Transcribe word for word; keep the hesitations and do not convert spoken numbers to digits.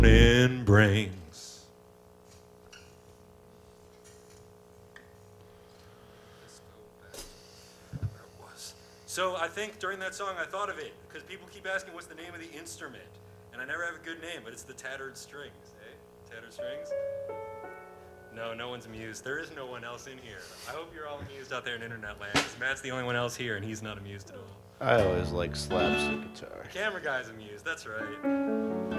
and brings. So I think during that song I thought of it, because people keep asking what's the name of the instrument, and I never have a good name, but it's the tattered strings, eh? Tattered strings? No, no one's amused. There is no one else in here. I hope you're all amused out there in internet land, because Matt's the only one else here, and he's not amused at all. I always like slapstick guitar. The camera guy's amused, that's right.